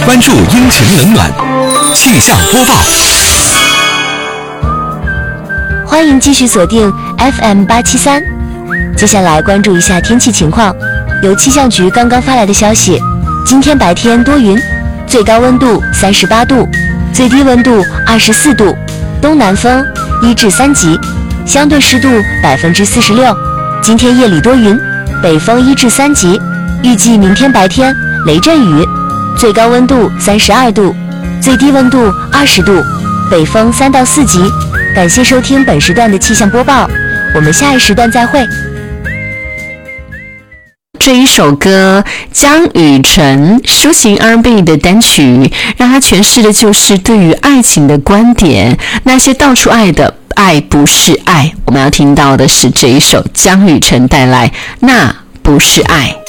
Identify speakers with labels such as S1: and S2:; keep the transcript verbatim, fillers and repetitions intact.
S1: 关注阴晴冷暖，气象播报。
S2: 欢迎继续锁定 F M 八七三。接下来关注一下天气情况。由气象局刚刚发来的消息，今天白天多云，最高温度三十八度，最低温度二十四度，东南风一至三级，相对湿度百分之四十六。今天夜里多云，北风一至三级，预计明天白天雷阵雨，最高温度三十二度，最低温度二十度，北风三到四级。感谢收听本时段的气象播报，我们下一时段再会。
S3: 这一首歌江雨晨抒情 R and B 的单曲，让他诠释的就是对于爱情的观点，那些到处爱的爱不是爱。我们要听到的是这一首江雨晨带来那不是爱。